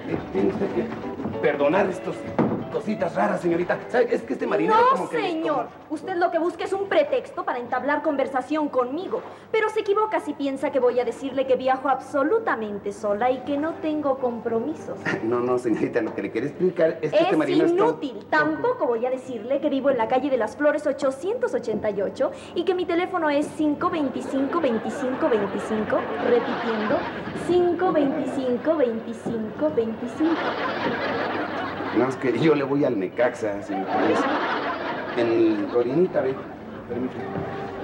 Tiene usted que perdonar estos cositas raras, señorita. ¿Sabe? Es que este marinero No, como que... señor. Usted lo que busca es un pretexto para entablar conversación conmigo. Pero se equivoca si piensa que voy a decirle que viajo absolutamente sola y que no tengo compromisos. No, señorita, lo que le quería explicar es que este marinero Es inútil. Tampoco voy a decirle que vivo en la calle de las Flores 888 y que mi teléfono es 525-2525, repitiendo, 525-2525. No, es que yo le voy al Necaxa, señorita. En Orinita, ve. Permítame.